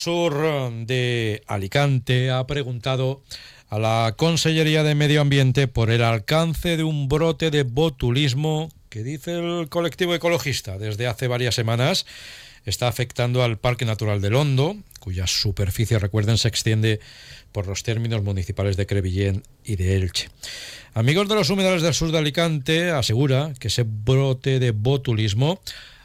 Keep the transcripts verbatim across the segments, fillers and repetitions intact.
Sur de Alicante ha preguntado a la Consellería de Medio Ambiente por el alcance de un brote de botulismo que, dice el colectivo ecologista, desde hace varias semanas está afectando al Parque Natural del Hondo, cuya superficie, recuerden, se extiende por los términos municipales de Crevillent y de Elche. Amigos de los humedales del sur de Alicante asegura que ese brote de botulismo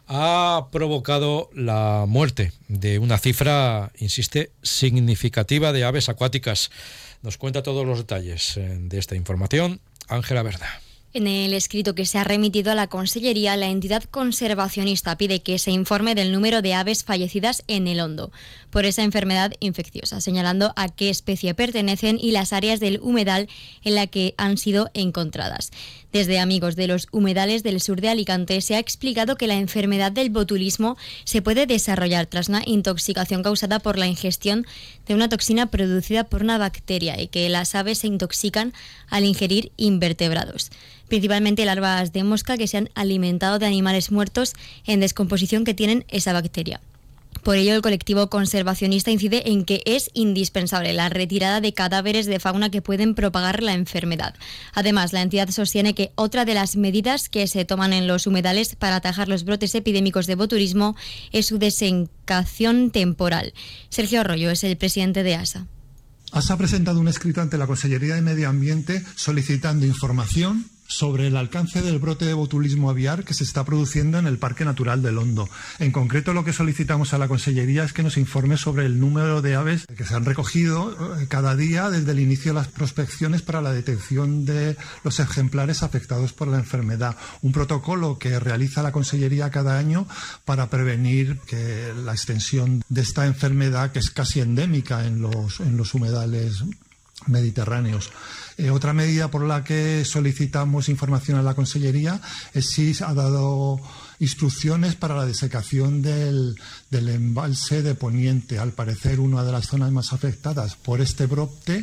ha provocado la muerte de una cifra, insiste, significativa de aves acuáticas. Nos cuenta todos los detalles de esta información Ángela Verda. En el escrito que se ha remitido a la Consellería, la entidad conservacionista pide que se informe del número de aves fallecidas en el Hondo por esa enfermedad infecciosa, señalando a qué especie pertenecen y las áreas del humedal en la que han sido encontradas. Desde Amigos de los Humedales del Sur de Alicante se ha explicado que la enfermedad del botulismo se puede desarrollar tras una intoxicación causada por la ingestión de una toxina producida por una bacteria y que las aves se intoxican al ingerir invertebrados, principalmente larvas de mosca que se han alimentado de animales muertos en descomposición que tienen esa bacteria. Por ello, el colectivo conservacionista incide en que es indispensable la retirada de cadáveres de fauna que pueden propagar la enfermedad. Además, la entidad sostiene que otra de las medidas que se toman en los humedales para atajar los brotes epidémicos de botulismo es su desencación temporal. Sergio Arroyo es el presidente de ASA. ASA ha presentado un escrito ante la Consellería de Medio Ambiente solicitando información sobre el alcance del brote de botulismo aviar que se está produciendo en el Parque Natural del Hondo. En concreto, lo que solicitamos a la Consellería es que nos informe sobre el número de aves que se han recogido cada día desde el inicio de las prospecciones para la detección de los ejemplares afectados por la enfermedad. Un protocolo que realiza la Consellería cada año para prevenir que la extensión de esta enfermedad, que es casi endémica en los, en los humedales mediterráneos. Eh, otra medida por la que solicitamos información a la Consellería es si ha dado instrucciones para la desecación del, del embalse de Poniente, al parecer una de las zonas más afectadas por este brote.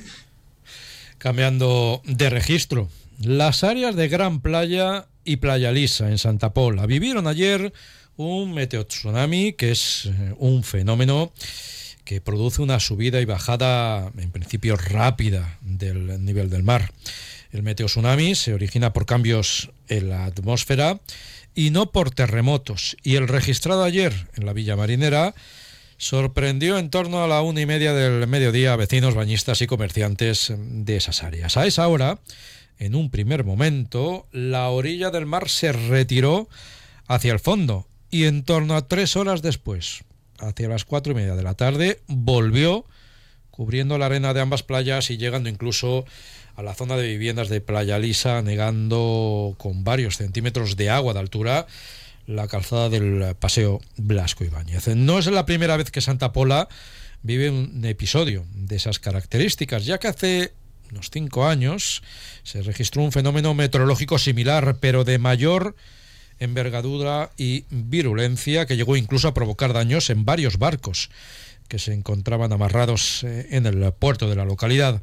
Cambiando de registro, las áreas de Gran Playa y Playa Lisa en Santa Pola vivieron ayer un meteotsunami, que es un fenómeno que produce una subida y bajada, en principio rápida, del nivel del mar. El meteotsunami se origina por cambios en la atmósfera y no por terremotos. Y el registrado ayer en la Villa Marinera sorprendió en torno a la una y media del mediodía a vecinos, bañistas y comerciantes de esas áreas. A esa hora, en un primer momento, la orilla del mar se retiró hacia el fondo y en torno a tres horas después, hacia las cuatro y media de la tarde, volvió cubriendo la arena de ambas playas y llegando incluso a la zona de viviendas de Playa Lisa, anegando con varios centímetros de agua de altura la calzada del Paseo Blasco Ibáñez. No es la primera vez que Santa Pola vive un episodio de esas características, ya que hace unos cinco años se registró un fenómeno meteorológico similar, pero de mayor envergadura y virulencia, que llegó incluso a provocar daños en varios barcos que se encontraban amarrados en el puerto de la localidad.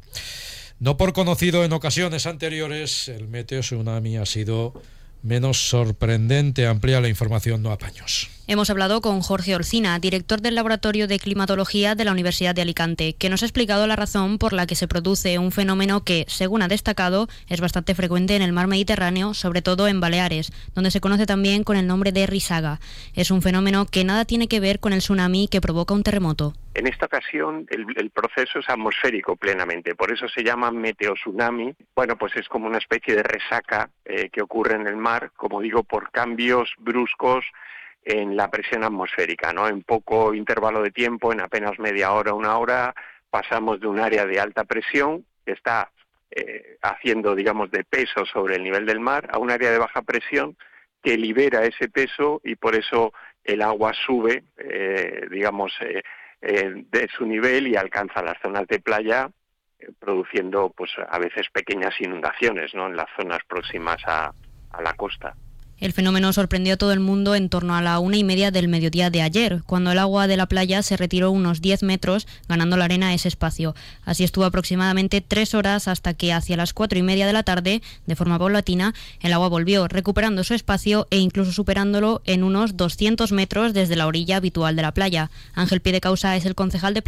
No por conocido en ocasiones anteriores, el meteotsunami ha sido menos sorprendente. Amplía la información Noa Paños. Hemos hablado con Jorge Orcina, director del Laboratorio de Climatología de la Universidad de Alicante, que nos ha explicado la razón por la que se produce un fenómeno que, según ha destacado, es bastante frecuente en el mar Mediterráneo, sobre todo en Baleares, donde se conoce también con el nombre de risaga. Es un fenómeno que nada tiene que ver con el tsunami que provoca un terremoto. En esta ocasión el, el proceso es atmosférico plenamente, por eso se llama meteotsunami. Bueno, pues es como una especie de resaca eh, que ocurre en el mar, como digo, por cambios bruscos en la presión atmosférica, ¿no? En poco intervalo de tiempo, en apenas media hora, una hora, pasamos de un área de alta presión que está eh, haciendo, digamos, de peso sobre el nivel del mar a un área de baja presión que libera ese peso y por eso el agua sube, eh, digamos, eh, eh, de su nivel y alcanza las zonas de playa, eh, produciendo, pues, a veces pequeñas inundaciones, ¿no? En las zonas próximas a, a la costa. El fenómeno sorprendió a todo el mundo en torno a la una y media del mediodía de ayer, cuando el agua de la playa se retiró unos diez metros, ganando la arena ese espacio. Así estuvo aproximadamente tres horas hasta que hacia las cuatro y media de la tarde, de forma paulatina, el agua volvió, recuperando su espacio e incluso superándolo en unos doscientos metros desde la orilla habitual de la playa. Ángel Piedecausa es el concejal de